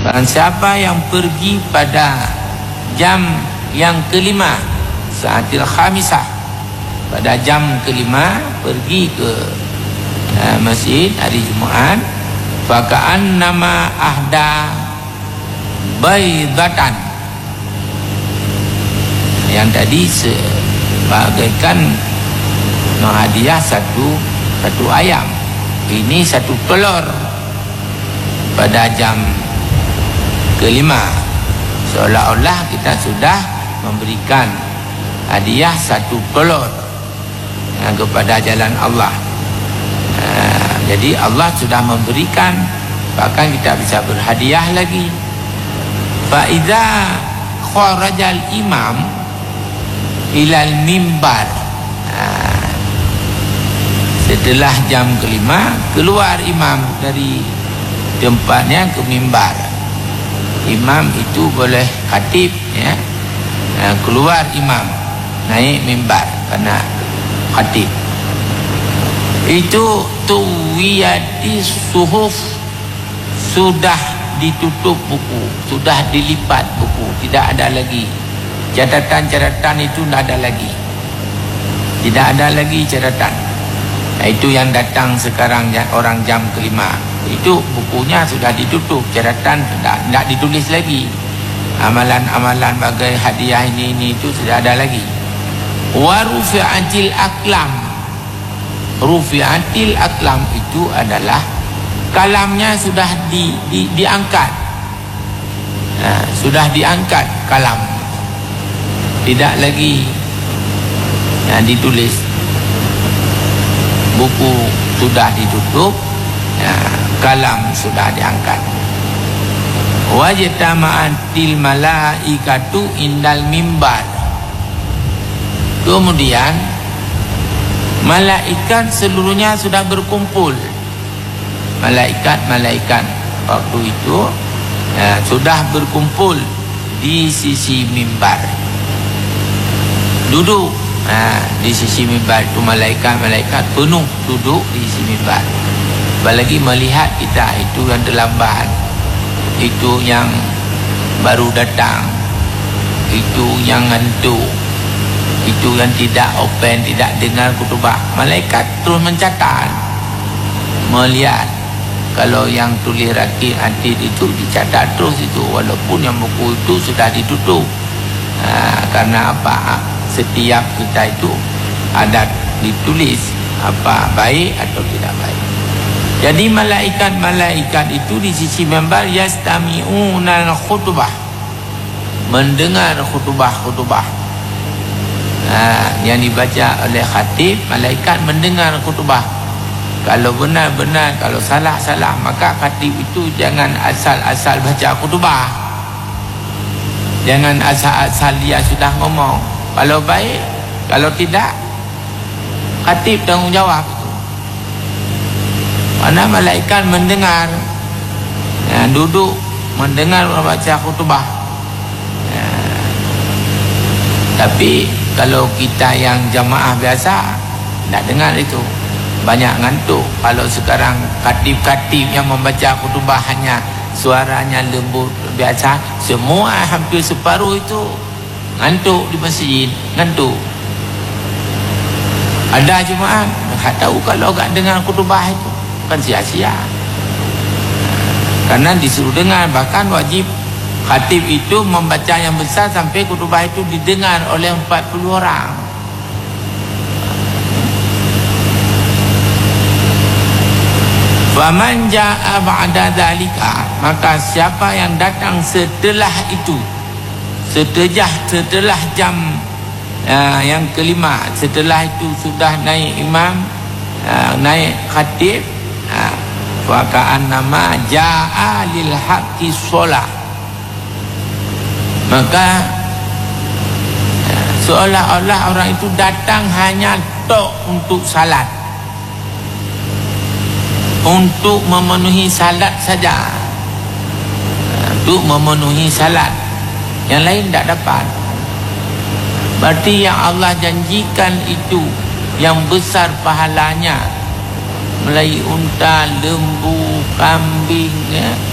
Barang siapa yang pergi pada jam yang kelima, saatil khamisah, pada jam kelima pergi ke masjid hari Jumaat, faka'an nama ahda baydatan, yang tadi sebagaikan menghadiah satu ayam, ini satu telur pada jam kelima, seolah-olah kita sudah memberikan hadiah satu telur kepada jalan Allah. Jadi Allah sudah memberikan, bahkan kita bisa berhadiah lagi. Fa idza kharajal imam ilal mimbar, setelah jam kelima keluar imam dari tempatnya ke mimbar. Imam itu boleh khatib, ya. Keluar imam naik mimbar karena khatib. Itu tuwiyati suhuf, sudah ditutup buku, sudah dilipat buku, tidak ada lagi catatan-catatan, itu tidak ada lagi, tidak ada lagi catatan. Itu yang datang sekarang orang jam kelima, itu bukunya sudah ditutup, catatan tidak ditulis lagi. Amalan-amalan bagai hadiah ini itu tidak ada lagi. Wa rufi'atil aklam, rufi'atil aklam itu adalah kalamnya sudah diangkat, sudah diangkat kalam, tidak lagi ditulis. Buku sudah ditutup, kalam sudah diangkat. Wajtama'atil malaikatu indal mimbar, kemudian malaikat seluruhnya sudah berkumpul. Malaikat waktu itu sudah berkumpul di sisi mimbar, duduk di sisi mimbar itu. Malaikat penuh duduk di sisi mimbar. Apalagi melihat kita itu yang terlambat, itu yang baru datang, itu yang ngantuk, itu yang tidak open, tidak dengar khutbah. Malaikat terus mencatat, melihat. Kalau yang tulis rakit hadis itu dicatat terus itu, walaupun yang buku itu sudah ditutup. Karena apa? Setiap kita itu ada ditulis apa baik atau tidak baik. Jadi malaikat itu di sisi mimbar yastami'unal khutbah, mendengar khutbah. Yang dibaca oleh khatib, malaikat mendengar khutbah. Kalau benar-benar, kalau salah-salah, maka khatib itu jangan asal-asal baca khutbah. Jangan asal-asal dia sudah ngomong. Kalau baik, kalau tidak, khatib tanggungjawab. Mana malaikat mendengar, duduk mendengar membaca khutbah. Tapi kalau kita yang jamaah biasa, tidak dengar itu, banyak ngantuk. Kalau sekarang khatib-khatib yang membaca khutbah hanya suaranya lembut biasa, semua hampir separuh itu ngantuk di masjid, ngantuk. Ada jemaah tak tahu kalau tak dengar khutbah itu kan sia-sia. Karena disuruh dengar, bahkan wajib khatib itu membaca yang besar sampai khutbah itu didengar oleh 40 orang. Faman jaa ba'da dzalika, maka siapa yang datang setelah itu, setelah jam yang kelima, setelah itu sudah naik imam, naik khatib, wa ka'annama jaa lil haqqi shalah, maka seolah-olah orang itu datang hanya tok untuk salat, untuk memenuhi salat saja, untuk memenuhi salat, yang lain tak dapat. Berarti yang Allah janjikan itu yang besar pahalanya, melalui unta, lembu, kambing,